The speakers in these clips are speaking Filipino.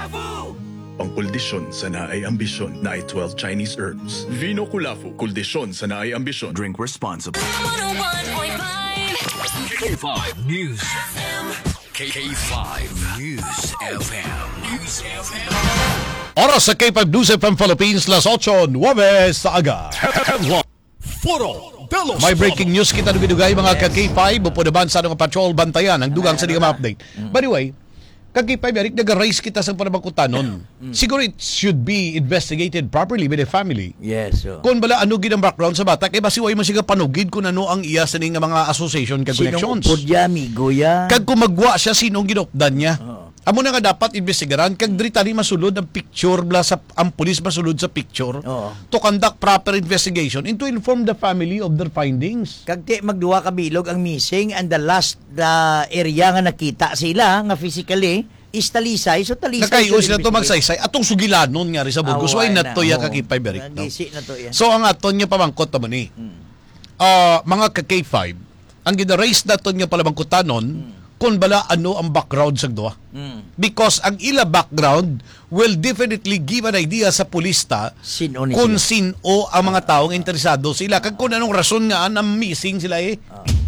Pangkuldisyon sa naay ambisyon na ay 12 Chinese herbs. Vino Kulafu, kuldisyon sa naay ambisyon. Drink responsibly. 101.5 K5 News FM. K5 News FM. News FM. Oras sa K5 News FM Philippines, las 8:09 sa aga. Foro de los May breaking news kita dugay mga ka-K5. Upo naman sa mga patrol bantayan ang dugang sa mga update. By the way, ka-K5, Eric, nag-raise kita sa panabangkutanon. Siguro it should be investigated properly with the family. Yes. So. Kung bala ano gid ang background sa bata, kay basiway man siya panugid kung ano ang iya sa nga mga association kag connections. Sinong upod amigo ya? Kag kung magwa siya, sinong ginopdan niya. Amo na nga dapat investigaran kag diri tani masulod ang picture bla sa ang pulis masulod sa picture to conduct proper investigation and to inform the family of their findings. Kag ti magduwa ka bilog ang missing and the last area nga nakita sila nga physically is Talisay. So Talisay. Nakayo sila to magsaysay atong sugilanon nga ri sa Burgos. Why not to ya kakipay berik no? Na to ya. So ang aton nga pamangkot ta ni. Mga ka-K5 ang gina-raise naton nga palabangkutanon kung bala ano ang background sa duwa. Because ang ila background will definitely give an idea sa pulista kung sino ang mga taong interesado sila. Kag kung anong rason nga ang missing sila eh.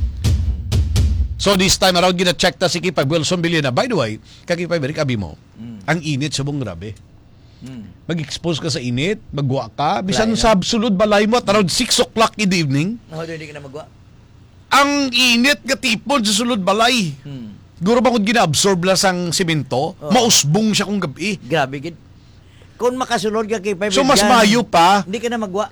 So this time around, gina-check ta si K5 Wilson Villena. By the way, K5 Eric, abi mo, ang init sa mong grabe. Mag-expose ka sa init, magwa ka, bisan sa sulod balay mo at around 6 o'clock in the evening. Hindi ka na magwa. Ang init nga tipon sa sulod balay. Guro ba kung gina-absorb lang sang simento, mausbong siya kung gabi. Grabe gid. Kung makasulod ka kay 5 So mas mayo pa. Hindi ka na magwa.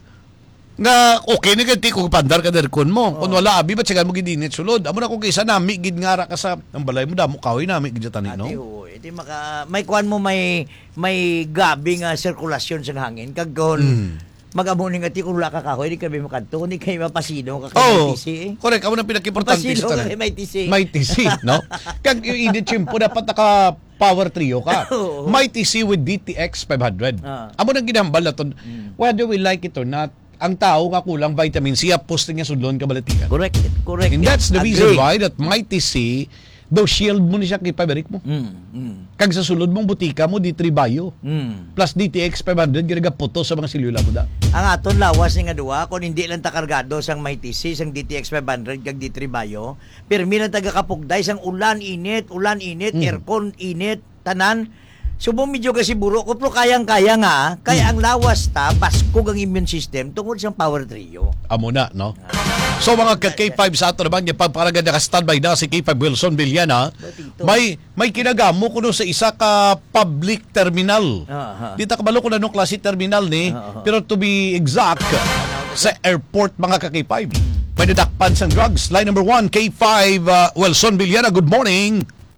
Na okay na ganti kung pandar ka derkon mo. Kung wala abi ba't siya mo gidinit sulod. Amo na kung kaysa nami gid ngara ka sa ang balay mo damo kahoy nami gid tani no. Iti maka may kuan mo may gabi nga sirkulasyon sa hangin kag kon mag-amo ning ati kung wala ka kahoy di ka may makanto kundi kay mapasino ka kay TC. Correct, amo na pinaki-importante sa tanan. May TC. May TC, no? Kag yung init chimpo dapat naka power trio ka. May TC with DTX 500. Amo nang ginambal na to. Whether we like it or not, ang tao nga kulang vitamin C, posting niya sudlon kabalatikan. Correct. And that's the reason why that Mighty C, daw shield mo ni siya kay Paberik mo. Kag sa sulod mong butika mo, D3 Bio. Plus DTX 500, ginaga puto sa mga silula mo da. Ang aton lawas nga duwa, kung hindi lang takargado sang Mighty C, sang DTX 500, kag D3 Bio, permi lang taga-kapugday, sang ulan, init, aircon, init, tanan. Subong medyo kasi buro ko, pero kayang-kaya nga, kaya ang lawas ta, baskog ang immune system tungod sa power trio. Amo na, no? So mga ka-K5 sa ato naman, yung pagparagad na ka-standby na si K5 Wilson Villena, may kinagamo ko sa isa ka public terminal. Di ta kabalo ko na nung klase terminal ni, pero to be exact, sa airport mga ka-K5. May nadakpan sang drugs. Line number 1, K5 Wilson Villena, good morning.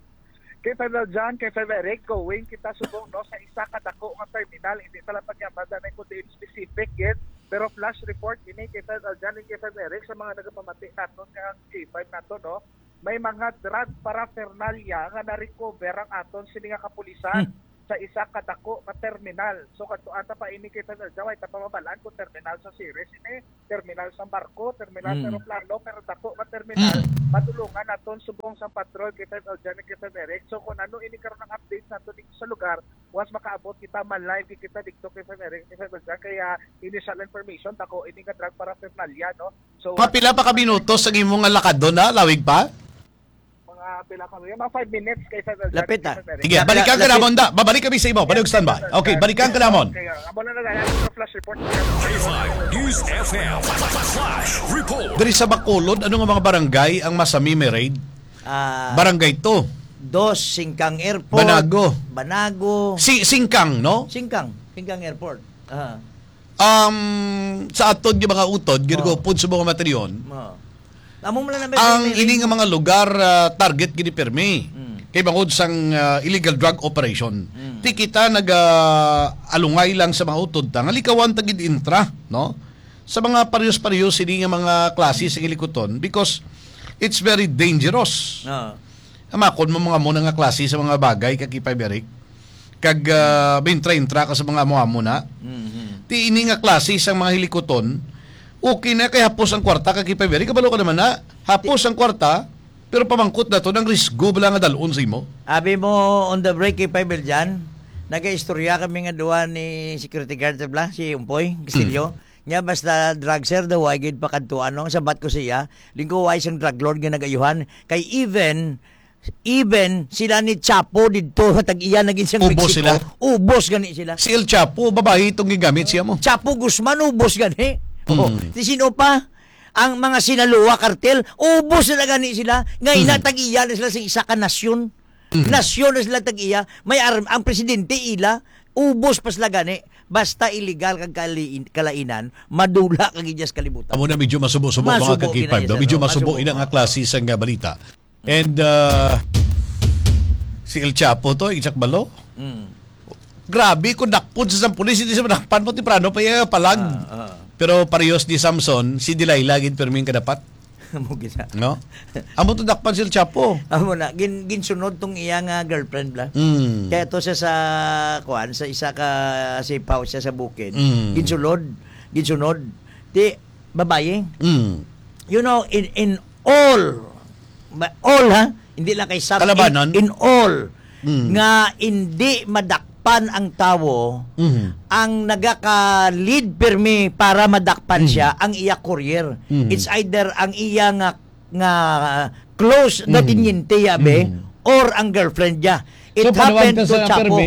K5 John, K5 Eric, going kita subong no sa isa ka dako nga terminal, hindi tala pagyamada na kundi specific yet, pero flash report ini K5 John and K5 Eric sa mga nagapamati naton nga K5 nato no, may mga drug paraphernalia nga na-recover ang aton sini nga kapulisan sa isa ka dako nga terminal. So kadto ata pa ini K5 John ay tapamabalaan ko terminal sa series ini, terminal sa barko, terminal sa aeroplano, pero dako nga terminal matulungan naton subong sa patrol K5 John and K5 Eric. So kung ano ini karon ang update nato dito sa lugar, once makaabot kita man live kita dito K5 Eric, K5 John, kaya initial information dako ini nga drug paraphernalia no. So pila pa ka minutos sa imong lakad doon na lawig pa? Pila ka mga 5 minutes kay Sir John. Lapit ah. Sige, balikan ka namon da. Babalik kami sa imo. Balik standby. Okay, balikan ka namon. Amo na lang flash report. K5 News FM. Flash report. Diri sa Bacolod, ano nga mga barangay ang masami may raid? Barangay to. Dos, Singkang Airport. Banago. Singkang, no? Singkang Airport. Sa atod yung mga utod, ginagupod sa mga materyon. Ang ini nga mga lugar target gini permi. Kay bangod sang illegal drug operation. Ti kita alungay lang sa mga utod ta. Ngalikawan tagid intra, no? Sa mga parehas-parehas ini nga mga klase sa ilikuton because it's very dangerous. Amakon mo mga muna nga klase sa mga bagay kakipay berik. Kag intra ka sa mga mo na. Ti ini nga klase sa mga hilikuton. Okay na kay hapos ang kwarta kakipay berik. Kabalo ka naman na hapos ang kwarta pero pamangkot na to ng risgo bala nga dalon sa imo. Abi mo on the break kay Paibel dyan, Nagaistorya kami nga duwa ni security guard bla si Umpoy Castillo. Nya basta drug sir daw ay gid pakadtuan no sabat ko siya. Lingko way siyang drug lord nga nagayuhan kay even sila ni Chapo didto tag-iya naging siyang Ubos Mexico. sila? Ubos gani sila. Si El Chapo, babae itong gigamit siya mo. Chapo Guzman ubos gani. Oh, di sino pa? Ang mga sinaluwa kartel, ubos na gani sila. Ngayon tag-iya na sila sa isa ka nasyon. Nasyon na sila tag-iya. May ang presidente ila, ubos pa sila gani. Basta illegal kag kalainan, madula kag ijas kalibutan. Amo na medyo masubo-subo mga Masubo kakipad. kinaya, Medyo no? masubo Masubo. ina nga klase sa nga balita. And si El Chapo to, Isak Balo. Grabe, kung nakpun sa pulis, hindi sa nakpan mo, timprano pa yung palag. Pero parehos ni Samson, si Delilah, ginperming kadapat. Amo gina. No? Amo to nakpan si El Chapo. Amo na ginsunod tong iya nga girlfriend bla. Kaya to siya sa kuan sa isa ka safe house siya sa bukid. Ginsunod. Di babae. You know in all ha, hindi lang kay Sam Kalabanan? in all nga hindi madakpan ang tawo ang nagaka-lead permi para madakpan siya ang iya courier. It's either ang iya nga close na tinyente yabe or ang girlfriend niya. It happened to Chapo.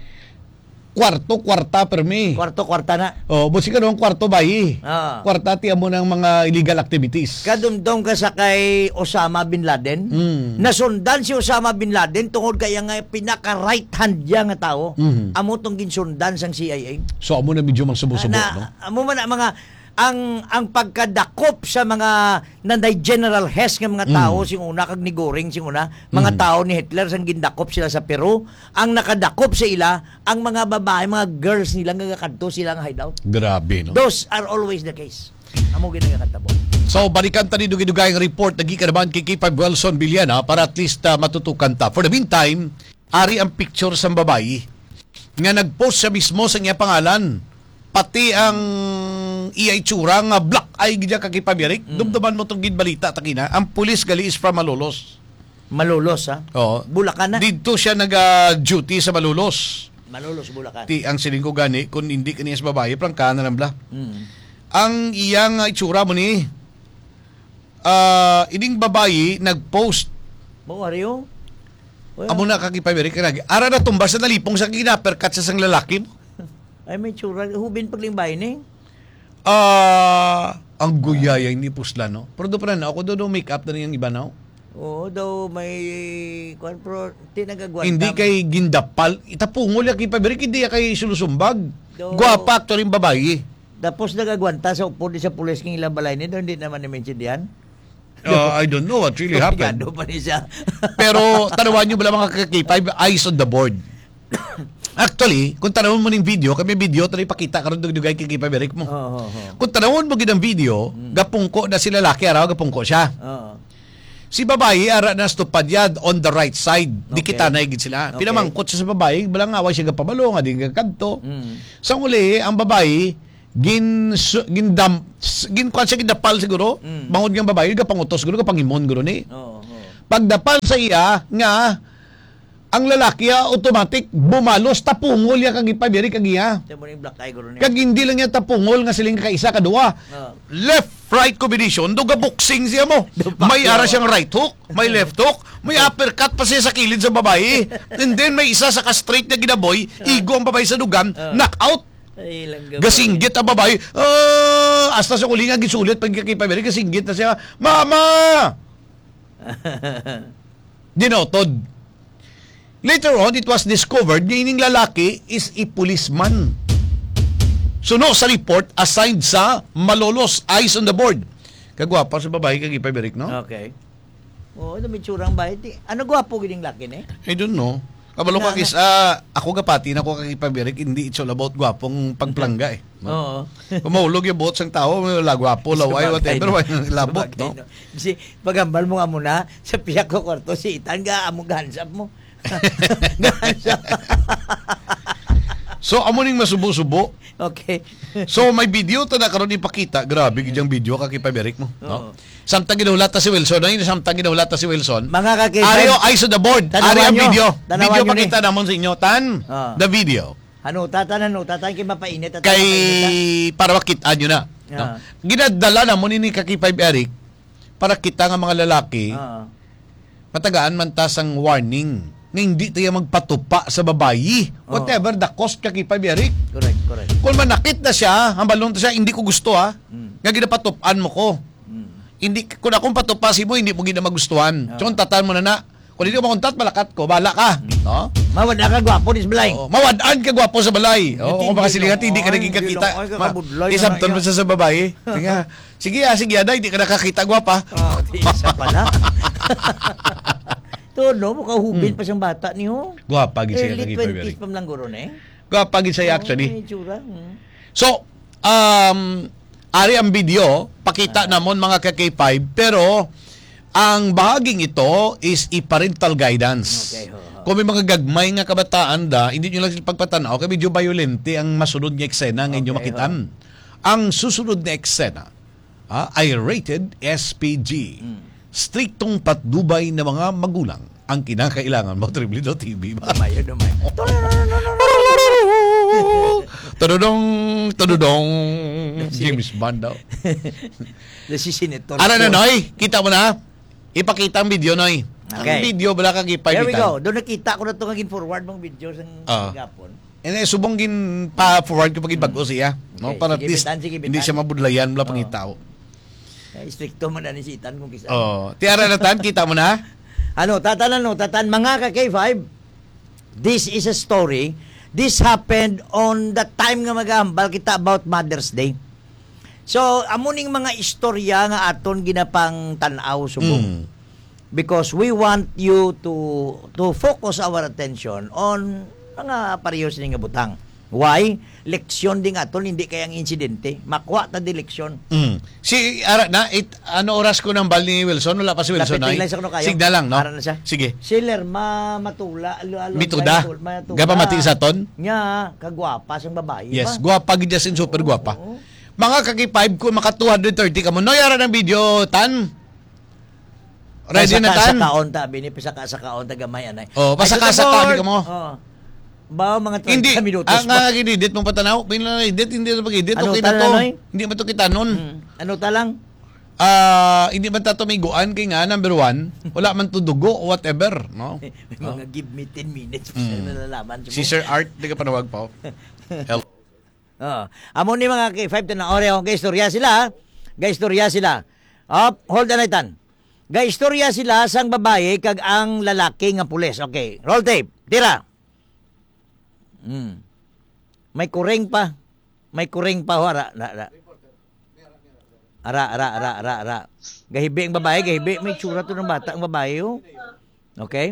Kwarta permi. Kwarta na. Oh, busi ka doon kwarto bayi. Kwarta tiyan mo ng mga illegal activities. Kadumdong ka sa kay Osama Bin Laden. Nasundan si Osama Bin Laden tungod kaya nga pinaka right hand niya nga tao. Amo tong ginsundan sang CIA. So amo na medyo magsubo-subo, no? Amo man na mga ang pagkadakop sa mga nanday General Hess nga mga tao sing una kag ni Goring sing una mga tao ni Hitler sang gindakop sila sa Peru ang nakadakop sa ila ang mga babae mga girls nila nga kadto sila nga hideout. Grabe, no? Those are always the case. Amo ginagakatabo. So, balikan ta ni dugay-dugay ang report nagi ka naman kay K5 Wilson Villana para at least matutukan ta. For the meantime, ari ang picture sa babae nga nagpost siya mismo sa iya pangalan. Pati ang iya itsura nga black eye gidya kay Pabirik. Dumduman mo tong gidbalita takina. Ang pulis gali is from Malolos. Malolos ha. Oo. Bulacan na. Dito siya nag-duty sa Malolos. Malolos Bulacan. Ti ang siling ko gani kung hindi kaniya sa babae prangkana lang bla. Ang iyang itsura mo ni ining babae nag-post Mo ariyo. amo na kay Pabirik kanagi. Ara na tumbas sa nalipong sa ginaperkat sa sang lalaki mo. Ay may tsura hubin paglimbay ni. Ang guyaya ni pusla no. Pero do pa na ako do make-up na niyang iba no. Oo, daw may kuan pro tinagagwanta. Hindi kay gindapal. Itapungol ya kay Pabirik, hindi ya kay sulusumbag. Do- Guwapa aktor yung babae. Tapos nagagwanta sa upo sa pulis ng ilang balay nito, hindi naman ni-mention I don't know what really happened. Pigado pa ni siya. Pero tanawan nyo ba mga K5 eyes on the board? Actually, kung tanawon mo ng video, kami video tayo ipakita karon dugay kay K5 Eric mo. Kung tanawon mo gid ang video, gapungko na si lalaki araw gapungko siya. Si babae ara na stupad yad on the right side. Di Okay. kita na gid sila. Okay. Pinamangkot siya sa babae, balang away siya gapabalo nga din kadto. Sa uli, ang babae gin kuan siya gidapal siguro. Bangod nga babae gapangutos siguro gapangimon guro ni. Pagdapal sa iya nga ang lalaki automatic bumalos tapungol ya kag ipabiri kag iya. Ito mo yung black eye guro niya. Kag hindi lang niya tapungol nga siling kaisa kadua. Left right combination duga boxing siya mo. May ara siyang right hook, may left hook, may uppercut pa siya sa kilid sa babae. And then may isa sa ka-straight na ginaboy, igo ang babae sa dugan, knockout. Ay, lang Gasinggit ang babae. Hasta sa kulinga gisulit pag kay pabiri gasinggit na siya. Mama! Dinotod. Later on, it was discovered na ining lalaki is a policeman. Suno sa report assigned sa Malolos, eyes on the board. Kagwapa sa babae kag ipabirik, no? Okay. Oo, ito may tsurang bahay. Ano gwapo gining laki ni? I don't know. Kabalo ka kis, ako gapati na ako kag ipabirik, hindi it's all about gwapong pagplangga eh. Oo. Kumahulog yung buhot sang tao, wala gwapo, laway, whatever, labot, no? Kasi pagambal mo nga muna, sa piyak ko kwarto, si Itan, among gahansap mo. So, amo ning masubo-subo. Okay. So, may video to na karon ipakita. Grabe, gijang video ka kay Paberic mo. No? Samtang ginulat ta si Wilson. Samtang ginulat ta si Wilson. Mga kakay Ario, eyes on the board. Tanawan Ari ang nyo. video. Tanawan Video nyo pakita namon sa inyo. Tan, the video. Tatan kay mapainit. Kay, para makitaan nyo na. No? Ginadala namon ini kay Paberic para kita nga mga lalaki, matagaan man tasang warning na hindi tayo magpatupa sa babayi. Whatever the cost ka kay Paberic. Correct. Kung manakit na siya, hambalon na siya, hindi ko gusto nga ginapatupan mo ko. Hindi, kung akong patupasin mo, hindi mo ginamagustuhan. So, kung tatan mo na, kung hindi mo makuntat, malakat ko, bala ka. No? Mawad ka gwapo, dis balay. Mawadaan ka gwapo sa balay. Kung makasiligat, hindi ka naging kakita. Isabtan mo sa babae. Sige, aday, hindi ka nakakita gwapa. Isa pala. No, mukahubin pa siyang bata niyo. Gwapa, gisaya Early kay 20s Paberic. pa lang guro na eh. Gwapa, gisaya actually. May tsura. So, ari ang video, pakita namon mga ka-K5, pero ang bahaging ito is i-parental guidance. Okay, Kung may mga gagmay nga kabataan hindi nyo lang sila pagpatanaw, kaya medyo violente ang masunod nga eksena nga inyo makitan. Ang susunod na eksena ay rated SPG. Striktong patdubay na mga magulang ang kinakailangan mo. Triblido TV ba? Tududong James Bond daw. Ara na, Noy. Kita mo na. Ipakita ang video, Noy. Okay. Ang video, bala kang ipay. There we go. Doon nakita ko na ito ngagin forward mong video sa gapon. Subong gin pa-forward ko pagin bago siya. No? Okay, Para at sige, least bitan. hindi siya mabudlayan. Wala pang itao. Stricto man na ni si Itan kung kisa. Tiara na tan, kita mo na? Tatan, mga ka-K5, this is a story. This happened on the time nga magahambal kita about Mother's Day. So, amuning mga istorya nga aton ginapang tanaw subong. Because we want you to focus our attention on mga parehas nga butang. Why? Leksyon din aton, hindi kayang insidente. Makuha ta di leksyon. Si ara na ano oras ko nang bal ni Wilson? Wala pa si Wilson ay. Signal lang, no? Ara na siya. Sige. Siller matula Mituda. Gapa mati sa ton? Nya, kagwapa siyang babae. Yes, ba? gwapa gid sin super gwapa. Mga kaki-5 ko maka 230 ka mo. Noy ara ng video tan. Ready na tan? Sa kaon ta bini sa kaon ta gamay anay. Pasaka ka mo. Ba mga 30 hindi, minutos ang edit mong patanaw, pinaka-edit, hindi na pag-edit, ano okay na to. Hindi man to kita nun. Ano ta lang? Hindi man tato may guan kay nga, number 1, wala man to dugo o whatever. No? May mga give me 10 minutes pa siya nalalaman. Si Sir Art, di ka panawag pa. Hello. Amo ni mga K5 na oreo, gaistorya sila. Gaistorya sila. Hold on itan. Gaistorya sila sang babae kag ang lalaki nga pulis. Okay, roll tape. Tira. May kuring pa. May kuring pa ara. Ara. Gahibi ang babae, gahibi. May tsura to ng bata ang babae. Okay?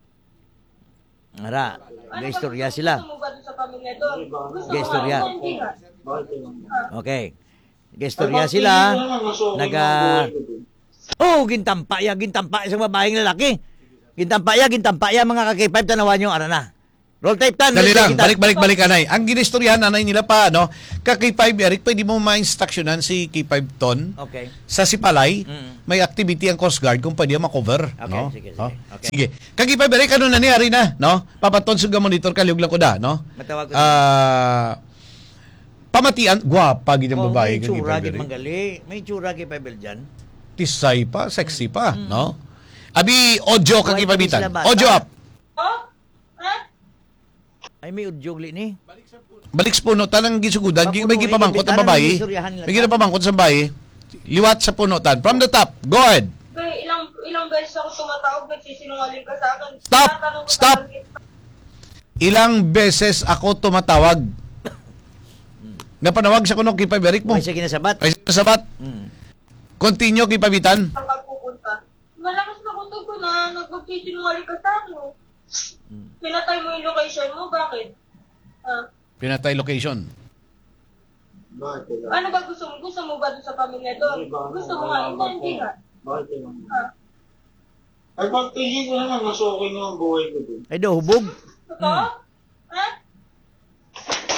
Ara. Gaistorya sila. Gaistorya. Okay. Gaistorya sila. Gintampa isang babaeng lalaki. Gintampa mga kaki-5 tanawan nyo. Ara na. Roll tape tan. Dali lang, balik anay. Ang ginistoryahan anay nila pa, ka K5 Eric, pwede mo ma-instructionan si K5 Ton. Okay. Sa Sipalay, may activity ang Coast Guard kung pwede makover. Okay, no? sige. Okay. Sige. Ka K5 Eric, ano nangyari na, no? Papaton sa monitor, kaliog lang ko da, no? Matawag ko. Pamatian, gwapa gid ang babae. May tsura gid manggali. May tsura kay Pebble dyan. Tisay pa, sexy pa, no? Abi, audio ka kipabitan. Audio up. Ay, may udyog ni. Balik sa puno, tanang gisugudan. May gipamangkot ang babae. May gipamangkot sa babae. Liwat sa puno, tan. From the top, go ahead. Ilang beses ako tumatawag, nagsisinungaling ka sa akin. Stop! Ilang beses ako tumatawag. Napanawag sa kuno kay Paberic mo. May sige na sabat. Ay, sabat. Continue kay Pabitan. Saan ka pupunta? Malakas na kutog ko na nagsisinungaling ka sa akin. Pinatay mo yung location mo, bakit? Pinatay location. Ano ba gusto mo? Gusto mo ba doon sa pamilya doon? Gusto mo nga, hindi nga. Ay, pag-tigil ko naman, mas okay na ang buhay ko doon. Ay, do, hubog. Totoo?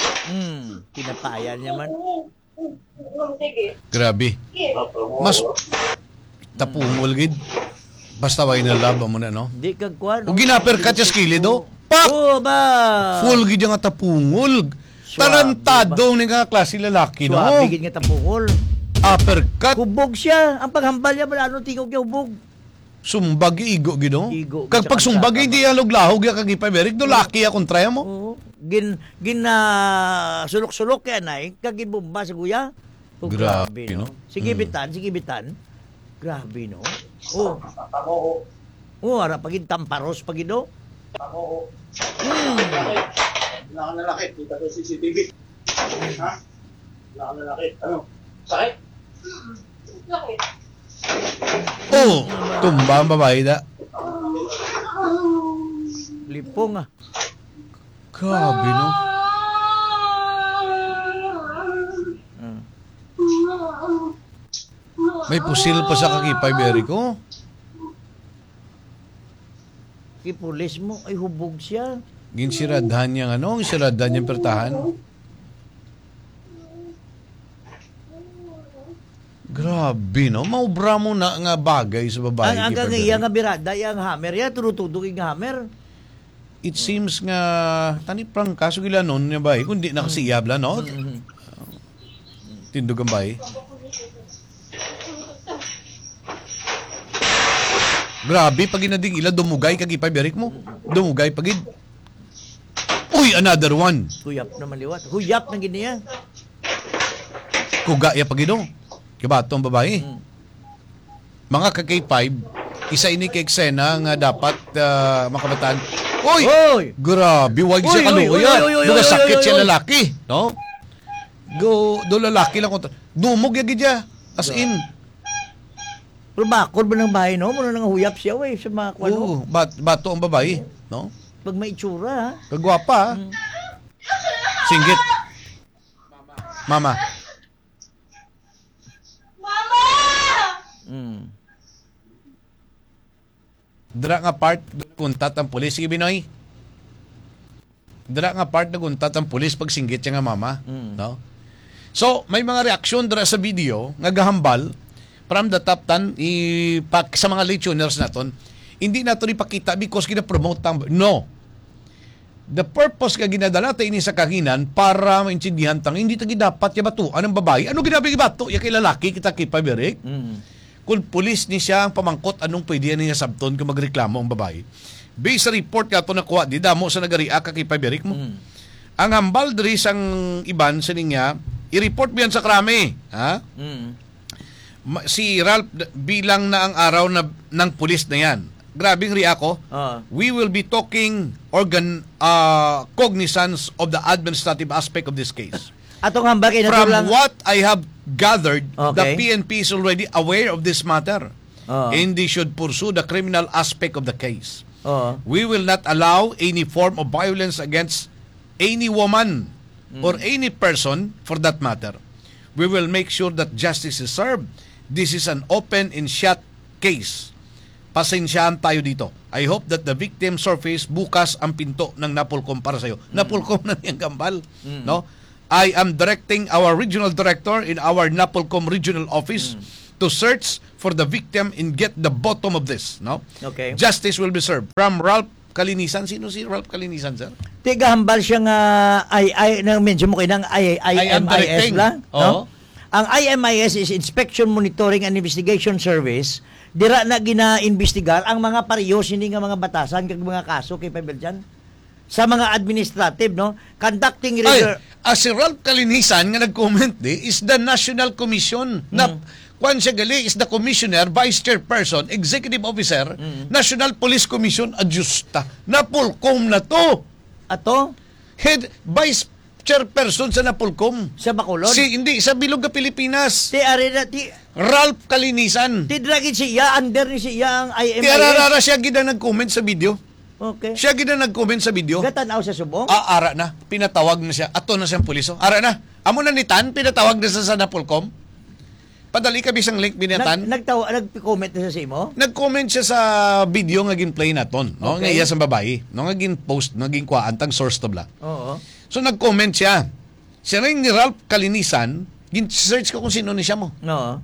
Pinapayan niya man. Sige. Grabe. Mas tapungol gid. Basta way na laba mo na, no? Di kag kuan. O ginaperkat siya sa kilid, do? Pak! Oo ba? Full gid yung tapungol. Tarantado ni nga klase lalaki, no? Suwabe gid nga tapungol. Uppercut. Hubog siya. Ang paghambal niya ba ano tingog niya hubog. Sumbag igo gid, no? Igo. Kag pag sumbag hindi alog-lahog ya kag ipaberic, do laki ya kontra mo. Oo. Gin sulok-sulok kaya nay kag gibomba sa guya. Oh, Grabe, no? Sige bitan. Grabe, no? Oh. Oh, ara pagid tamparos pagido. Wala na laki. Kita ko CCTV. Ha? Wala na laki. Ano? Sakit? Bakit? Oh, tumba ang babae da. Lipong ah. Grabe, no? May pusil pa sa kakipay, Beri ko. Kipulis mo ay hubog siya. Ginsiradahan niyang ano? Ginsiradahan niyang pertahan. Grabe, no? Maubra mo na nga bagay sa babae. Ang Kipay iya Beri. nga birada, yang hammer ya, turutudog yung hammer. It seems nga, tani prang kaso gila nun niya ba? Kundi nakasiyab la, no? Tindog ang bahay. Grabe, pag inading ila, dumugay kagipay, berik mo. Dumugay pagid. Uy, another one. Huyap na maliwat. Huyap na giniya. Kuga ya pagido. Kibato ang babae. Mga ka-K5, isa ini kay eksena nga dapat makabataan. Uy! Oy! Grabe, wag Uy, siya uy, uy, kaluya. uy, uy, Duga uy, sakit uy, siya uy. lalaki. No? Do lalaki lang kontra. Dumog yagid siya. As in. Pero bakod ba ng bahay, no? Muna nang huyap siya, wey. Sa mga kwano. Oo, bato ang babae. No? Pag may itsura, ha? Kagwapa. Singgit. Mama. Mama! Dira nga part kuntat ang pulis. Sige, Binoy. Dira nga part naguntat ang pulis pag singgit siya nga mama. No? So, may mga reaksyon dira sa video nga gahambal from the top 10 sa mga late tuners naton. Hindi nato ipakita because gina-promote tang no. The purpose nga ginadala tayo ini sa kahinan para maintindihan tang hindi tagi dapat ya bato anong babae. Ano ginabi bato? Ya kay lalaki kita kipa berik. Kung pulis ni siya ang pamangkot anong pwede niya sabton kung magreklamo ang babae. Based sa report nga ito nakuha, di damo sa nagariak kakipay berik mo. Ang hambal diri sang iban sa niya, i-report mo yan sa krami. Ha? Si Ralph bilang na ang araw na, ng pulis na yan. Grabing riako. We will be talking cognizance of the administrative aspect of this case. Atong hambal kay From natulang... what I have gathered, the Okay. PNP is already aware of this matter. And they should pursue the criminal aspect of the case. We will not allow any form of violence against any woman or any person for that matter. We will make sure that justice is served. This is an open and shut case. Pasensyahan tayo dito. I hope that the victim surface bukas ang pinto ng Napolcom para sa'yo. Napolcom na niyang gambal. No? I am directing our regional director in our Napolcom regional office to search for the victim and get the bottom of this. No? Okay. Justice will be served. From Ralph Kalinisan. Sino si Ralph Kalinisan, sir? Tiga hambal siya nga nang mention mo kayo ng am IMIS directing. lang. Oo. No? Ang IMIS is Inspection Monitoring and Investigation Service. Dira na gina-investigar ang mga parehos hindi nga mga batasan kag mga kaso kay Pabel dyan. Sa mga administrative, no? Conducting regular... Si Ralph Kalinisan nga nag-comment is the National Commission na kwan siya gali is the Commissioner, Vice Chairperson, Executive Officer, National Police Commission, adjusta. Napolcom na to. Ato? Head, Vice Chairperson sa Napolcom. Sa Bacolod? Hindi, sa Bilog na Pilipinas. Ti arena ti Ralph Kalinisan. ti dragin siya under ni siya ang IMIS. Kaya rarara siya gina nag-comment sa video. Okay. Siya gina nag-comment sa video. Gatanaw sa subong. Ara na. Pinatawag na siya. Ato na siyang puliso. Ara na. Amo na ni Tan, pinatawag na siya sa Napolcom. Padali ka bisang link binatan. Nag-comment na siya sa imo? Nag-comment siya sa video nga gin-play naton, no? Okay. Nga iya sa babae, no? Nga gin-post, nga gin-kuhaan tang source to bla. Oo. So nag-comment siya. Siya rin ni Ralph Kalinisan, gin-search ko kung sino ni siya mo. No.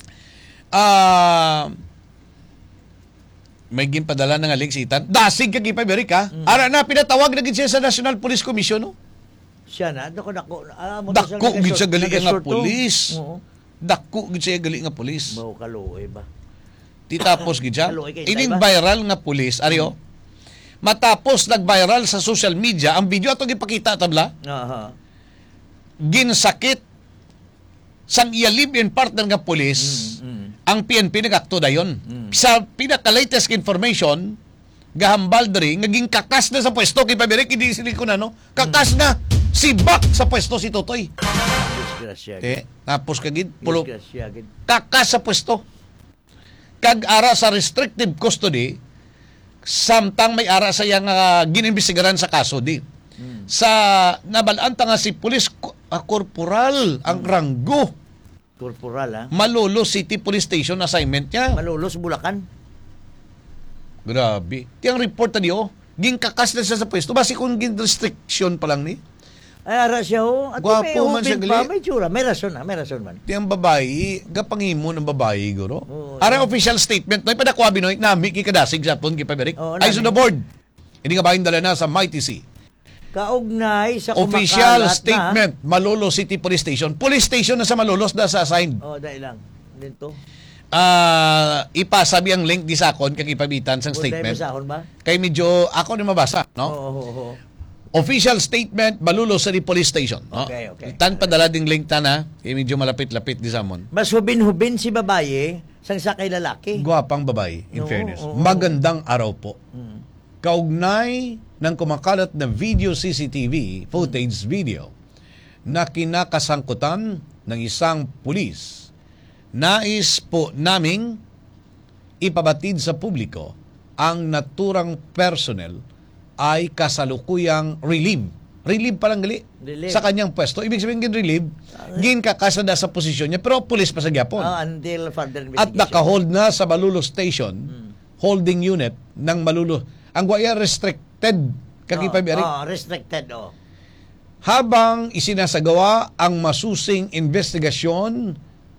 May ginpadala na nga link si Itan. Dasig ka gipa Amerika. Ara na pinatawag na gid siya sa National Police Commission, no? Siya na, dako. Dako gid siya gali nga pulis. Dako gid siya gali nga pulis. Bao kaluoy ba? Di tapos gid siya. Kaluoy kay Ining ba? viral nga pulis, ariyo. Matapos nag-viral sa social media, ang video ato gipakita tabla. Aha. Ginsakit sang iya live-in partner nga pulis. Ang PNP nag-akto dayon. Sa pinaka-latest information, gahambal diri, naging kakas na sa pwesto kay Pabirek, hindi sila ko na, no? Kakas na, sibak sa pwesto si Totoy. Disgrasya. Tapos kagid, pulo, Disgrasya. Gid. kakas sa pwesto. Kag-ara sa restricted custody, samtang may ara sa yang ginimbestigaran sa kaso, di. Sa nabalanta nga si Police Corporal, ang ranggo. Corporal, ha? Malolo City Police Station assignment niya. Malulos, Bulacan. Grabe. Tiyang report na niyo, ginkakas na siya sa pwesto. Basi kung gin-restriction pa lang ni. Ay, ara siya, ho. At Gwapo may man siya hupin pa, gali. may tsura. May rason man. Tiyang babae, gapangimo ng babae, guro. Oo, Ara official statement, no, ipadakwa Binoy, nami kikadasig sa pun, kipaberik. Oo, Ay, nami. so the board. Hindi nga bahin dala na sa Mighty Sea. Kaugnay sa Official kumakalat statement, Malolo City Police Station. Police station na sa Malolos na sa assigned. Na, dahil lang. Dito. Ipasabi ang link di sakon kang ipabitan sang Dahil statement. masahon ba? Kay medyo ako na mabasa, no? Oo. Official statement, Malolo City Police Station. No? Okay. Tan padala ding link ta na, kay medyo malapit-lapit di samon. Mas hubin-hubin si babae sang sakay lalaki. Gwapang babae, in Oo, fairness. oo. Magandang araw po. Kaugnay ng kumakalat na video CCTV footage video na kinakasangkutan ng isang pulis, nais po naming ipabatid sa publiko ang naturang personnel ay kasalukuyang relieve. Relieve palang gali Relieve. sa kanyang pwesto. Ibig sabihin gin-relieve, ginkakasada sa posisyon niya, pero pulis pa sa gyapon. Until further At investigation. naka-hold na sa Malulo Station, holding unit ng Malulo. Ang guaya restricted kagipabirik. Restricted, Habang isinasagawa ang masusing investigasyon,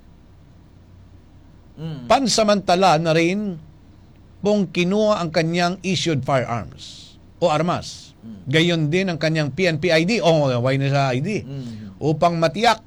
pansamantala na rin pong kinuha ang kanyang issued firearms o armas. Gayon din ang kanyang PNP ID o why na sa ID upang matiyak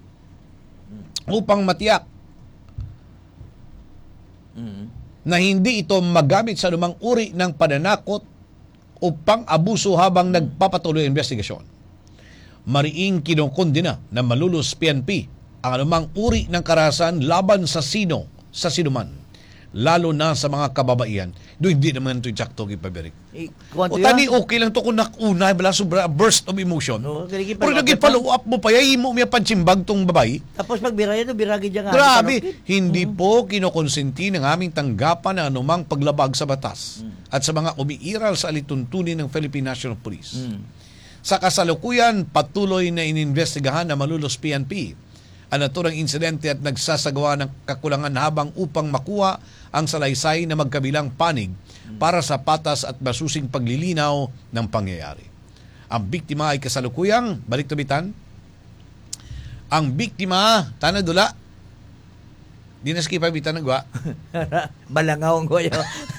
na hindi ito magamit sa anumang uri ng pananakot o pang-abuso habang nagpapatuloy ang investigasyon. Mariing kinukundina ng Malulos PNP ang anumang uri ng karahasan laban sa sinuman, lalo na sa mga kababaihan. Doon hindi naman ito sakto kipabirik. O tani okay lang to kung nakuna, bala sobra burst of emotion. No, Pero nag-follow up mo pa, yayin mo may pansimbag tong babae. Tapos pagbira yun, biragi dyan nga. Grabe, hindi po kinokonsenti ng aming tanggapan ng anumang paglabag sa batas at sa mga umiiral sa alituntunin ng Philippine National Police. Sa kasalukuyan, patuloy na ininvestigahan ng Malulos PNP ang naturang insidente at nagsasagawa ng kakulangan habang upang makuha ang salaysay na magkabilang panig para sa patas at masusing paglilinaw ng pangyayari. Ang biktima ay kasalukuyang, balik tabitan, ang biktima, tanadula, di na skip bitan nagwa. Balangaw ko yun.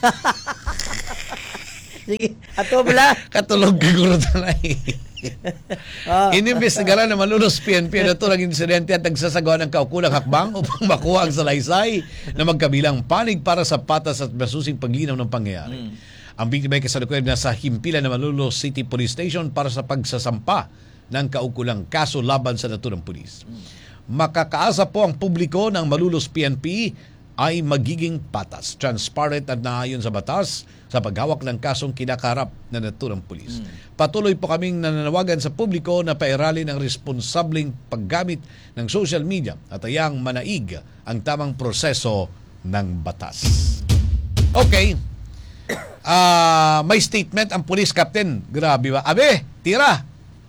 Sige, ato bala. Katulog siguro tanay. Inimbestigaran ng Malulos PNP na ito ng insidente at nagsasagawa ng kaukulang hakbang upang makuha ang salaysay na magkabilang panig para sa patas at masusing paglinaw ng pangyayari. Ang biktima ay kasalukuyan na sa himpilan ng Malulos City Police Station para sa pagsasampa ng kaukulang kaso laban sa naturang pulis. Makakaasa po ang publiko ng Malulos PNP ay magiging patas, transparent at naayon sa batas sa paghawak ng kasong kinakarap na naturang pulis. Patuloy po kaming nananawagan sa publiko na pairalin ang responsableng paggamit ng social media at ayang manaig ang tamang proseso ng batas. Okay. May statement ang police captain. Grabe ba? Abe, tira.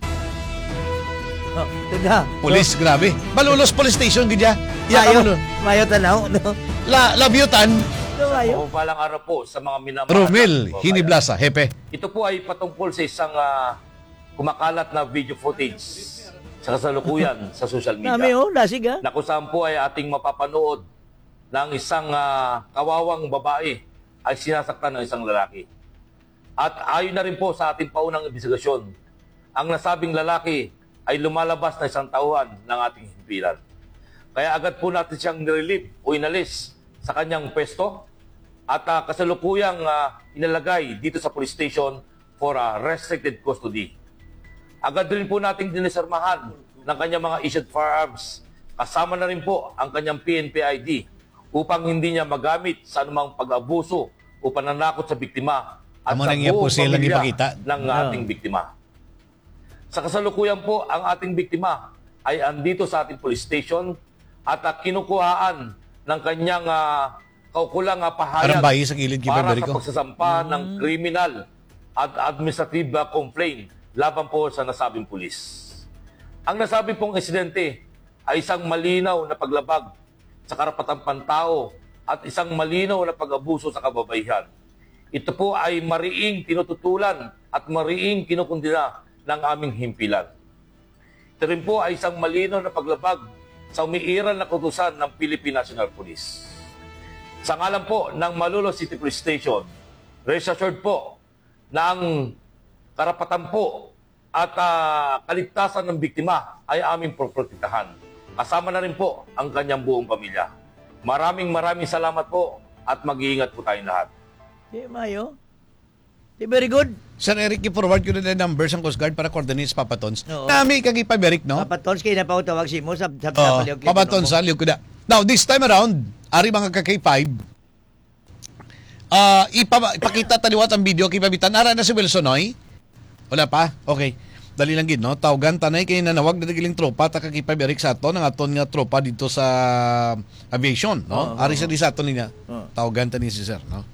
Ito na. Police, grabe. Malulos Police Station, gidya. Mayo tanaw, no? Labyutan, Mayo. Mabalang araw po sa mga minamahal. Romel Hiniblasa, Hepe. Ito po ay patungkol sa isang kumakalat na video footage sa kasalukuyan sa social media. Dami lasig ha. Na kung saan po ay ating mapapanood ng isang kawawang babae ay sinasaktan ng isang lalaki. At ayon na rin po sa ating paunang investigasyon, ang nasabing lalaki ay lumalabas na isang tauhan ng ating himpilan. Kaya agad po natin siyang nirelieve o inalis sa kanyang pwesto at kasalukuyang inalagay dito sa police station for restricted custody. Agad rin po nating dinisarmahan ng kanyang mga issued firearms. Kasama na rin po ang kanyang PNP ID upang hindi niya magamit sa anumang pag-abuso o pananakot sa biktima at sa buong pamilya ng ating biktima. Sa kasalukuyan po, ang ating biktima ay andito sa ating police station at kinukuhaan ng kanyang kaukulang pahayag para sa pagsasampa ng criminal at administrative complaint laban po sa nasabing pulis. Ang nasabing pong insidente ay isang malinaw na paglabag sa karapatang pantao at isang malinaw na pag-abuso sa kababaihan. Ito po ay mariing tinututulan at mariing kinukundina ng aming himpilan. Ito rin po ay isang malinaw na paglabag sa umiiral na kautusan ng Philippine National Police. Sa ngalan po ng Malolos City Police Station, rest assured po na ang karapatan po at kaligtasan ng biktima ay aming protektahan. Kasama na rin po ang kanyang buong pamilya. Maraming salamat po at mag-iingat po tayong lahat. Mayo. Very good. Sir Eric, i-forward ko na numbers ang Coast Guard para coordinate sa Papatons. Nami kagi pa Eric, no? Papatons kayo na pautawag si mo sa Papatons sa liog ko na. Now, this time around, ari mga ka-K5, ipakita taliwat ang video kay Pabitan. Ara na si Wilson, oy? Wala pa? Okay. Dali lang gid, no? Tawgan tanay kay nanawag na nagiling tropa ta kay Eric sa aton ang aton nga tropa dito sa aviation, no? Ari sa sa aton niya. Tawgan tani si sir, no?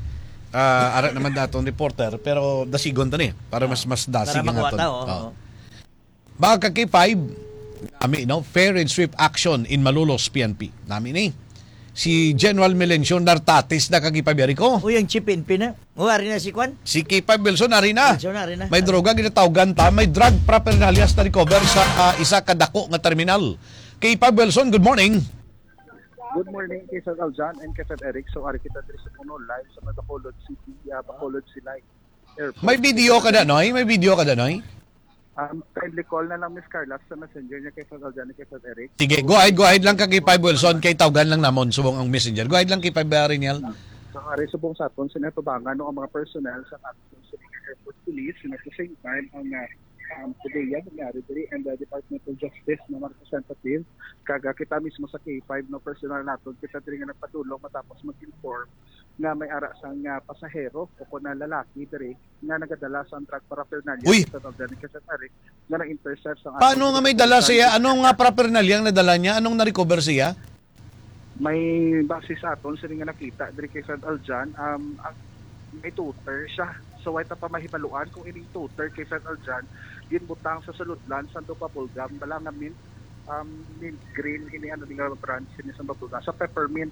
Ara naman daton reporter pero dasigon tani para mas dasig ang aton. Baka kay 5 nami, no? Fair and swift action in Malolos PNP. Nami ni si General Melencio Nartatis na kagipabiyari ko. Uy, ang chipin na. Ari na si Kwan? Si K5 Wilson, ari na. May droga, ginatawgan ta. May drug paraphernalia na recover sa isa kadako nga terminal. K5 Wilson, good morning. Good morning, kay Sir Aljan and kay Sir Eric. So, ari kita diri sa Puno, live sa Bacolod City, Bacolod Silay Airport. May video ka na, Noy? May video ka na, Noy? Kindly call na lang Miss Carla sa messenger niya kay Sir Aljan and kay Sir Eric. Sige, go ahead lang ka kay 5 Wilson, kay tawgan lang namon subong ang messenger. Go ahead lang kay 5 Ariel. So, ari subong sa aton, sinatubangan ang mga personnel sa aton sa Airport Police, and at the same time, ang today yan, nangyari diri, and the Department of Justice na representative, kaga kita mismo sa K5 no personal natin, kita diri nga nagpadulong matapos mag-inform na may ara sang pasahero o kung na lalaki diri nga nagadala sa drug paraphernalia sa Eric nga na-intercept sa paano nga may dala siya? Anong paraphernalia ang nadala niya? Anong na-recover siya? May base sa aton sila nga nakita diri kay Sir Aljan, may tutor siya. So, wait pa mahibaluan kung ining tutor kay Sir Aljan, ginbutang sa suludlan, santo papulgam, balanga mint, mint green, ini ano nga brand, sinisang papulgam, sa peppermint,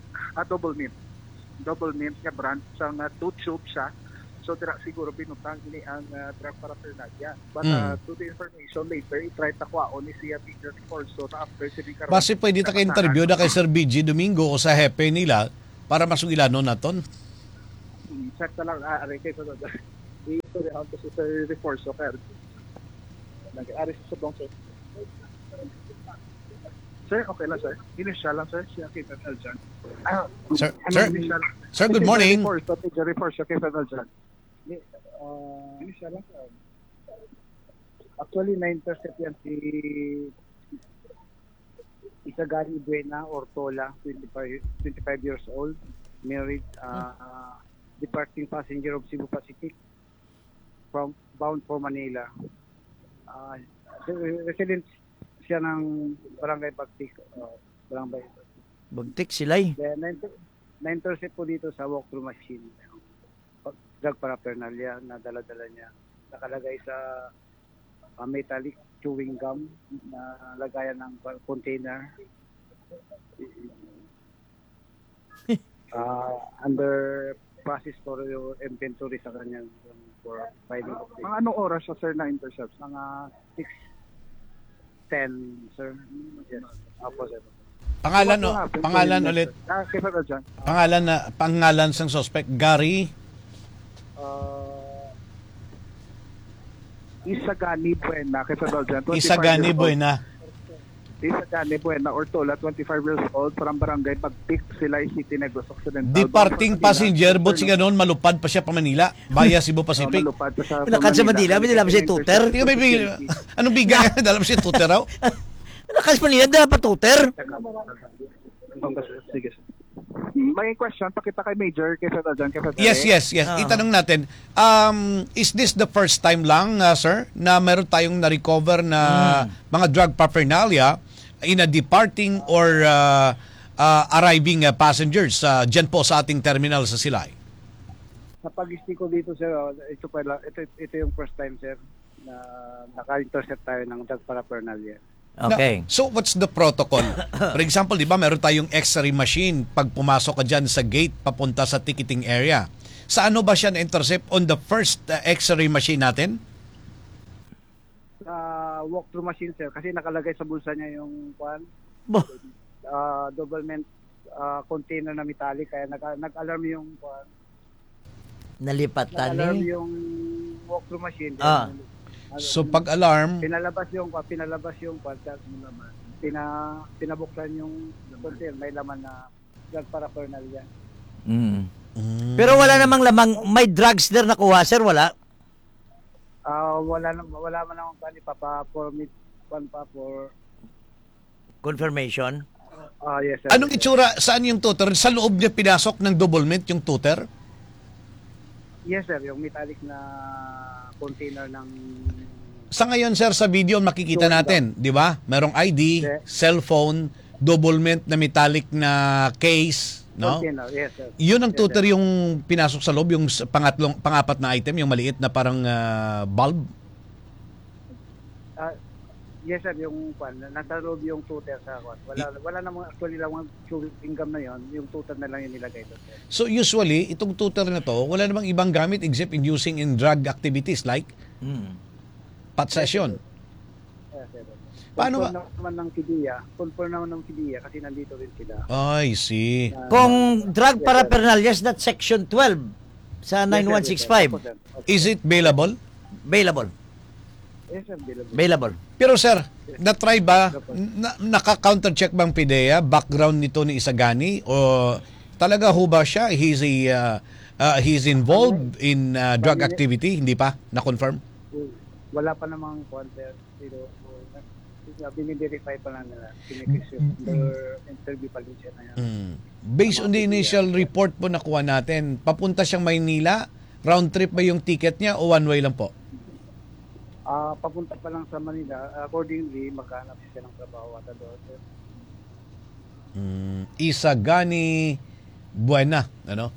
double mint nga brand, sa 2 tube siya. So, tira siguro binutang ini ang drug paraphernalia. But to the information later, i-try takwaon ni siya Peter Corso na after sila karoon. Basi pwede ta ka-interview na kay Sir BG Domingo o sa hepe nila para masugilanon naton. Check na lang, ari kay Sir Aljan. Ito rin ako si Sir Reforzo kaya nag-ari sa subong sir. Sir, okay lang sir. Initial lang sir, siya kay Sir Aljan. Sir, good morning. Reforzo kay Sir Aljan. Initial lang sir. Actually, 9% yan si Isagari Buena Ortola, 25 years old, married, departing passenger of Cebu Pacific, bound for Manila. Resident siya ng Barangay Bagtik. Bagtik silay? 9% po dito sa walk-through machine. Drug paraphernalia na dala-dala niya. Nakalagay sa metallic chewing gum na lagayan ng container. Under process for your inventory sa kanyang for finding of mga anong oras siya sir na intercept? Mga 6:10 10, sir. Yes. Opo, sir. Pangalan ulit. Kay Federal John. Pangalan ng suspect, Gary Isagani Buena, kay Federal John. 25 Isagani years old. Buena. Isagani Buena, Ortola, 25 years old, from Barangay Pagpik, Silay City, Negros Occidental. Departing passenger, but siya noon, malupad pa siya pa Manila, via Cebu Pacific. Malupad pa sa Pinakad sa Manila, binila ba siya tutor? Tingnan may anong bigay? Dala mo siya tutor raw? Nakas pa nila, dala pa tutor. Sige. May question, pakita kay Major, kay Federal John, kay Federal. Yes. Itanong natin, is this the first time lang, sir, na meron tayong na-recover na mga drug paraphernalia in a departing or arriving passengers dyan po sa ating terminal sa Silay? Sa pag-isti ko dito, sir, ito yung first time, sir, na naka-intercept tayo ng drug paraphernalia. Okay. So what's the protocol? For example, di ba meron tayong X-ray machine pag pumasok ka dyan sa gate papunta sa ticketing area. Sa ano ba siya na-intercept on the first X-ray machine natin? Walk-through machine, sir, kasi nakalagay sa bulsa niya yung double container na metallic, kaya nag-alarm yung Nalipatan nag-alarm eh. yung walk-through machine. So pag-alarm, pinalabas yung pinabuksan yung container, may laman na drug paraphernalia. Pero wala namang lamang, may drugs there nakuha, sir, wala? Wala man akong for Confirmation? yes, sir. anong itsura, saan yung tutor? Sa loob niya pinasok ng double mint yung tutor? Yes, sir, yung metallic na container ng... Sa ngayon, sir, sa video makikita natin, di ba? Merong ID, cellphone, double mint na metallic na case, no? Container, yes, sir. Yun ang Yes, tutor yung pinasok sa loob, yung pangapat na item, yung maliit na parang bulb. Yes, sir, yung nasa loob yung tutor sa wala namang actually lang chewing gum na yon, yung tutor na lang yung nilagay doon, sir. So usually, itong tutor na to, wala namang ibang gamit except in using in drug activities like pot session. Yes, sir. Paano ba? Confirm naman ng PDEA kasi nandito rin sila. I see. Kung drug paraphernalia, that's section 12 sa 9165. Is it bailable? Available. Yes, sir, Available. Pero sir, na-try ba, naka-counter-check bang PIDEA, background nito ni Isagani, o talaga ho ba siya, he's involved in drug activity, hindi pa, na-confirm? Wala pa namang content, pero biniverify pa lang nila, interview pa rin siya na yan. Based on the initial report po nakuha natin, papunta siyang Maynila, round trip ba yung ticket niya o one way lang po? Papunta pa lang sa Manila. Accordingly, maghanap siya ng trabaho at doon. Isagani Buena, ano?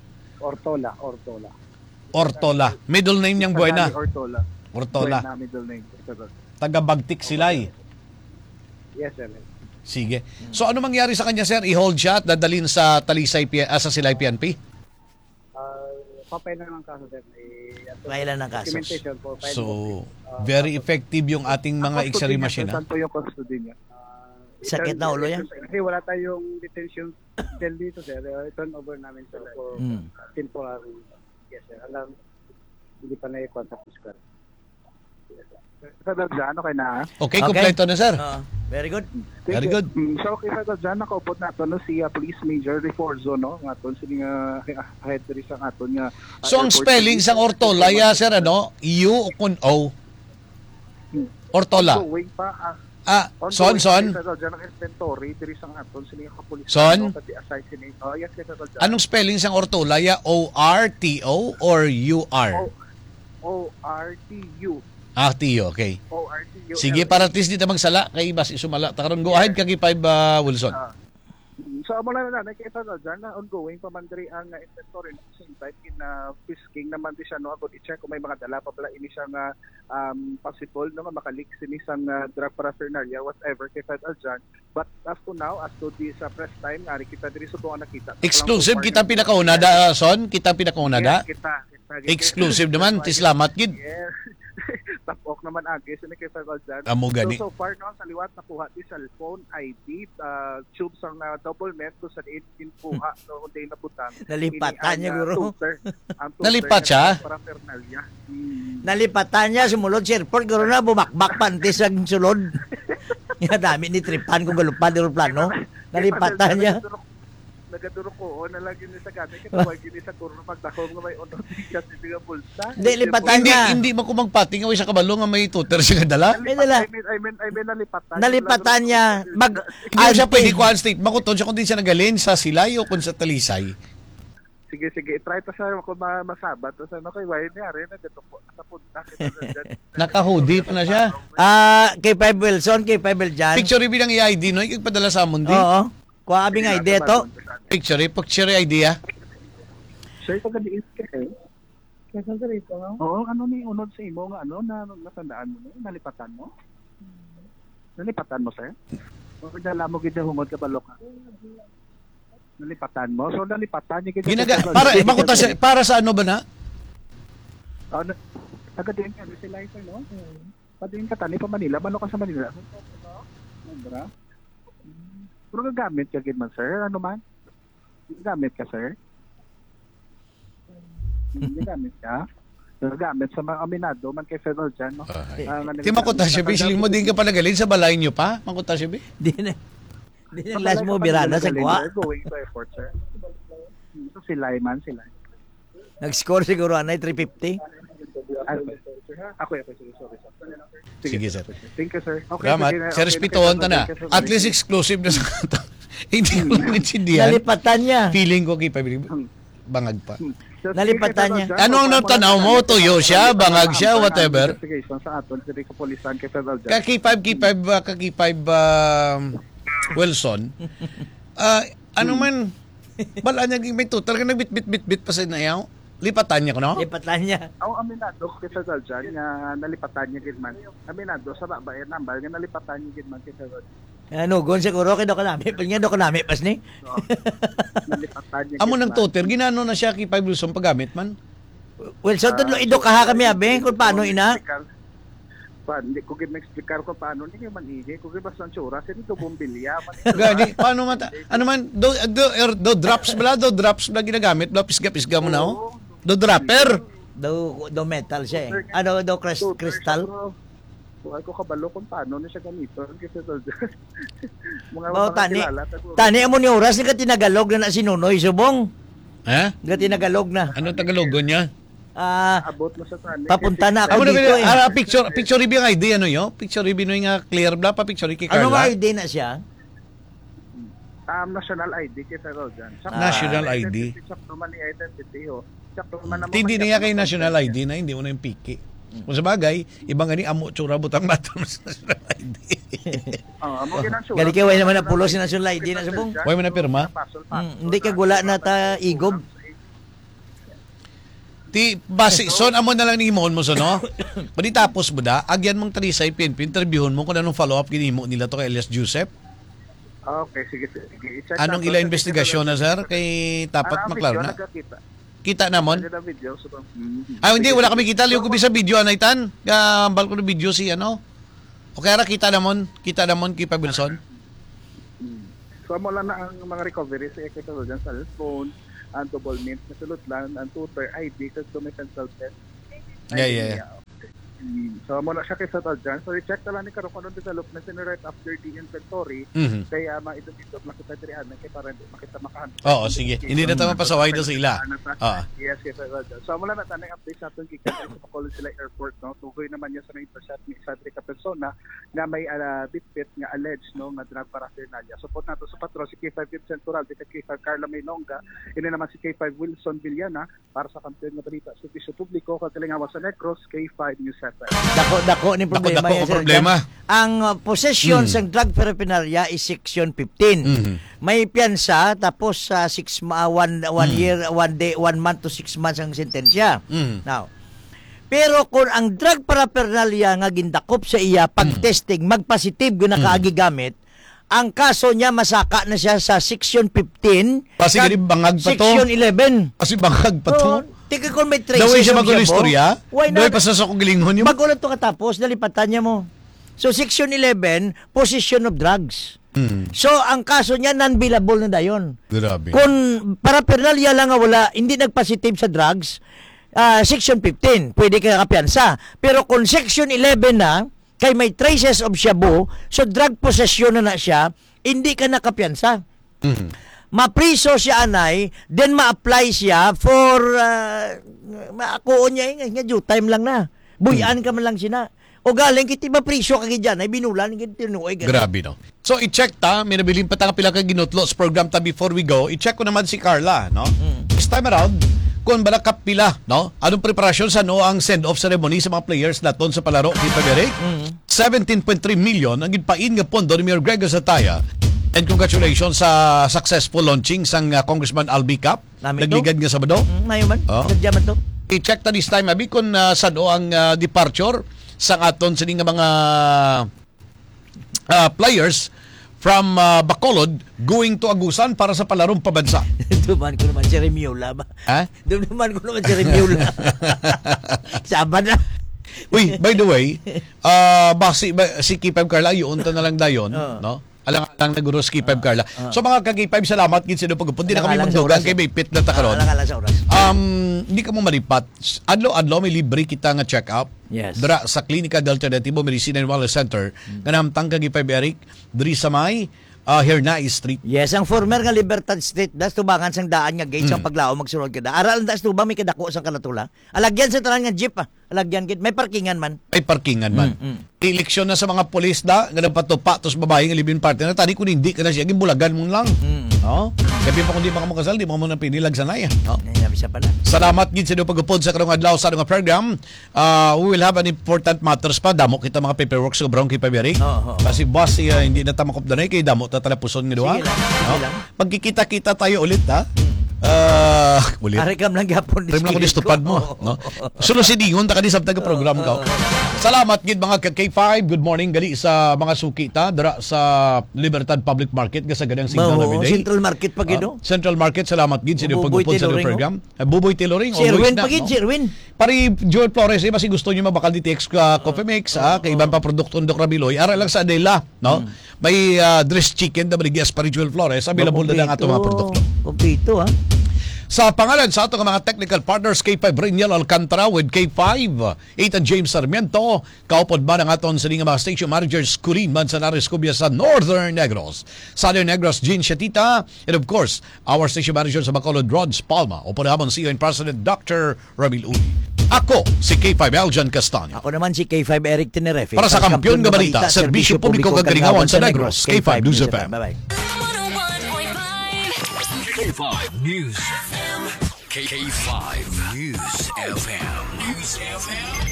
Ortola. Middle name niyang Buena. Ortola. Ortola. Buena, middle name. Taga Bagtik Silay. Yes, sir. Sige. So ano mangyari sa kanya, sir? I-hold siya at dadalhin sa Talisay sa Silay PNP? Papay na ng kaso, sir. Kailan ng kaso? So, very effective yung ating mga X-ray machine. Saan po yung custody niya? Sakit na ulo yan? Kasi wala tayong detention cell dito, sir. Turn over namin sir for temporary. Yes, sir. Alam, hindi pa na-i-con sa fiscal. Federal John, okay na? Okay, kompleto na, sir. Very good. Very good. So, kay Federal John, nakaupot na ito si Police Major Reforzo, no? Nga ito, sila nga head sa aton nga. So, ang spelling sa Ortola, sir, ano? U kun O. Ortola. Ongoing pa. Son. Federal John, ang inventory, diri sa aton, sila nga kapulis. Son? Yes, Federal John. Anong spelling sa Ortola? O-R-T-O or U-R? O-R-T-U. Tio, okay. O-R-T-U. Sige, para at least dito magsala kay Bas Isumala. Takaroon, go ahead kagi 5 Wilson. So, amo lang na kay Federal John na ongoing pa man diri ang inventory at same time in fisking naman di siya no ako i-check kung may mga dala pa pala ini siya nga possible no makalik sini sang drug paraphernalia whatever kay Federal John, but as to now as to this press time ari kita diri subukan nakita Exclusive kita pinakaunada, Son? Kita pinakaunada? Yes, kita Exclusive naman, tislamat gid. Yes. tapok naman agi sini kay Federal Judge. Amo gani. So far no sa liwat nakuha di cellphone, ID, tubes ang double net to sa kuha no unday nabutang. Nalipatan niya, guro. Nalipat siya? Paraphernalia. Nalipatan niya, sumulod sa airport, gano'n na, bumakbak pantis ang sulod. Nga dami ni tripan kung galupad yung plano. Nalipatan niya. Nagaduro ko, na lagi ni sa gamit, kitawag gini sa kurno magdakong na may unod siya sa mga bulsa. Hindi, lipatan niya. Hindi mo kumagpating away sa kabalo nga may tutor siya dala. May dala. I mean, nalipatan. Nalipatan niya. Hindi siya pwede kuhan state. Makutod siya kung di siya nagalin sa Silay o kung sa Talisay. Sige, try to sa kung masabat. Tapos ano kay Wayne yari, nagatupo sa punta. Naka-hoodie pa na siya. Kay 5 Wilson, kay 5 Beljan. Picture bilang i-ID no, ikagpadala sa amon di. Oo. Kuha abing ID to. Picture idea. Sir, pagkadiis ka eh. Kaya sa rito, no? Oo, ano ni unod sa imo nga ano na natandaan mo, nalipatan mo? Nalipatan mo, sir? O dala mo gid humod ka balok. Nalipatan mo. So nalipatan ni gid. Para sa ano ba na? Ano? Taga-din ka sila sir, no? Padin ka tani pa Manila, balo ka sa Manila. Sobra. Pero gagamit ka gid man, sir? Ano man? Gagamit ka, sir? Gagamit ka? Gagamit sa mga aminado man kay Federal dyan, no? Di makuta siya, bisiling mo din ka pa nagalin sa balay niyo pa? Makuta siya, Di na last mo birada sa kuha. Going to airport, sir. So sila man, sila. Nag-score siguro anay 350. Ako, Sige, sir. Thank you, sir. Okay, salamat. Sir, respetohan ta na. At least exclusive na sa kanta. Hindi ko lang intindihan. Nalipatan niya. Feeling ko kay bangag pa. Nalipatan niya. Ano ang natanaw mo? Tuyo siya? Bangag siya? Whatever? Sa aton, sa kapulisan kay Federal Judge. Kaki-5 Wilson. Ano man, bala niya may tutor ka nagbit-bit-bit pa sa inayaw. Lipatan niya ko, no? Lipatan niya. Aminado kay Federal Judge nga nalipatan niya gid man. Aminado sa babae number nga nalipatan niya gid man kay Federal Judge. Ano, gon siguro kay do kanami, pag nga do kanami pas ni. Nalipatan niya. Amo nang tutor, ginano na siya kay 5 Wilson paggamit man. Wilson tudlo ido kaha kami abe kung paano ina. Hindi ko gid ma-explicar ko paano ni man ige, ko gid basta tsura sa dito bombilya man. Gani, paano mata? Ano man do drops bala ginagamit, bala pisga-pisga mo na oh. Do dropper. Do metal siya eh. Ano do crystal? Ay ko kabalo kung paano ni siya ganito kasi mga tani mo ni oras ni ka tinagalog na sinunoy subong. Ga tinagalog na. Ano tagalogon niya? Abot mo sa tani. Papunta na ako dito eh. Picture review ng ID ano yo? Picture review nga clear bla pa picture kay Carla. Ano nga ID na siya? National ID kay Federal dyan. National ID. Sakto man ni identity ho. Hindi niya kay national ID na hindi mo na yung piki. Kung sa bagay, ibang gani amo tsura butang bata sa national ID. Gali kay way naman na pulo si national ID na subong. Way man na pirma. Hindi ka gula na ta igob. Ti basi son amo na lang ni himon mo so no. Padi tapos mo da, agyan mong talisay PNP interviewon mo kung anong follow up ginimo nila to kay Elias Joseph. Okay, sige. Anong ila investigasyon na sir kay tapat maklaro na? Kita namon? Hindi, wala kami kita. Liyo ko sa video, anaytan. Gambal ko na video si ano. Okay, kita namon kay Wilson. So, mula na ang mga recovery sa ekipero dyan sa phone, ang double mint, nasulot lang, ang tutor, ID, sa pencil test. Yeah. So, mula siya kay Federal dyan. So, i-check na lang ni Karong anong development in right after the inventory. Kaya maidot-idot makita dirihan kay para makita makahanap. Oo, sige. Hindi na tayo mapasaway doon sa ila. Yes, kay Federal dyan. So, mula na tanong update sa atong gikan sa Bacolod sila airport. No? Tugoy naman niya sa mga intercept ni Cedric Capensona na may bit-bit nga alleged no, nga drug paraphernalia. Support nato sa patro si K5 Vincent Tural, si K5 Carla Maynonga, ini naman si K5 Wilson Villana para sa kampiyon nga balita sa Servicio Publiko kagalingawa sa Negros, K5 News. Dako ni problema yan. Problema. Ang possession sa drug paraphernalia is section 15. May piyansa tapos 1 year, 1 day, 1 month to 6 months ang sentensya. Now, pero kung ang drug paraphernalia nga gindakop sa iya pag-testing mag-positive gyud na kaagi gamit, ang kaso niya masaka na siya sa section 15. Kasi bangag pa to. Section 11. Kasi bangag pa to. Tika kung may traces Daway siya of magulo Shabu, istorya? why Daway not? pasasok kong gilingon yun? Bago lang ito katapos, nalipatan niya mo. So, Section 11, possession of drugs. So, ang kaso niya, non-billable na dayon. Grabe. Kung paraphernalia lang nga wala, hindi nagpositive sa drugs, Section 15, pwede ka kapiyansa. Pero kung Section 11 na, kay may traces of shabu, so drug possession na siya, hindi ka nakapiyansa. Mapriso siya anay, then ma-apply siya for, maakuon niya, nga due time lang na. Buyan ka man lang siya. O galing, kiti ba priso kagi dyan, ay binulan, tinuoy. Grabe, no? So, i-check ta, may nabiling pa ta pila ka ginutlo sa program ta before we go. I-check ko naman si Carla, no? This time around, kung bala kapila, no? Anong preparasyon sa no ang send-off ceremony sa mga players naton sa palaro kita Derek? 17.3 million ang gidpain nga pondo ni Mayor Gregor Zataya. And congratulations sa successful launching sang Congressman Albi Cap. Nagligad nga Sabado. Ngayon man, nadyaman to. I-check ta this time, abi, kung sa no ang departure sa aton sining nga mga players from Bacolod going to Agusan para sa palarong pabansa. Duman ko naman si Remiola ba? Ha? Duman ko naman si Remiola. Saban na. Uy, by the way, si K5 Carla, yun na lang dayon, no? Alang naguro si K5 Carla. So mga ka-K5, salamat gid sa pagupon. Di na kami magdugan kay may pit na takaron. Sa oras. Hindi ka mo malipat. Adlo may libre kita nga check-up. Yes. Dira sa Klinika del Alternativo Medicina and Wellness Center. Ganamtang K5 Eric, diri sa may Hernay Street. Yes, ang former nga Libertad Street, das tubangan sang daan nga gate sang paglao magsunod kada. Aral das tubang may kadako sang kalatula. Alagyan sa tanan nga jeep Alagyan gid may parkingan man. May parkingan man. Eleksyon na sa mga pulis da nga nagpatupa tos babae nga living partner. Tani kun hindi ka na siya gibulagan mo lang. No? Sabi pa kung di makasal, di mo na pinilag sanay. No? Bisa pala. Salamat gid sa inyo pagupod sa karong adlaw sa nga program. We will have an important matters pa. Damo kita mga paperwork sa Brown K5 Eric. Kasi boss hindi na ta makupdanay kay damo ta talapuson nga duha. Pagkikita-kita tayo ulit ha. Ulit. Arekam lang gyapon Arekam lang ko distupad mo, no? Sulo si Dingon ta kadi sabtag program ka. Salamat gid mga K5. Good morning gali sa mga suki ta dira sa Libertad Public Market sa gadang signal na biday. Central Market pa gid Central Market, salamat gid sa inyo pagupod sa program. Buboy Tailoring Sherwin pa gid, Sherwin. Pari Joel Flores, basi gusto niyo mabakal DTX Coffee Mix kay ibang pa produkto ndok Rabiloy. Ara lang sa Adela, no? May dress chicken da brigas pari Joel Flores. Available na ang ato mga produkto. Kompleto Sa pangalan sa atong mga technical partners, K5 Reniel Alcantara with K5, Ethan James Sarmiento, kaupod man ang aton sa mga station managers, Culin Manzanares Cubia sa Northern Negros, Southern Negros, Jean Shatita, and of course, our station manager sa Bacolod, Rods Palma, o panahon CEO and President Dr. Ramil Uli. Ako, si K5 Aljan Castaño. Ako naman si K5 Eric Tenerefe. Para sa Kampiyon nga Balita, Serbisyo Publiko Kagalingawan sa Negros, K5 News FM. Bye-bye. 101.5 K5 News FM. K5 News FM.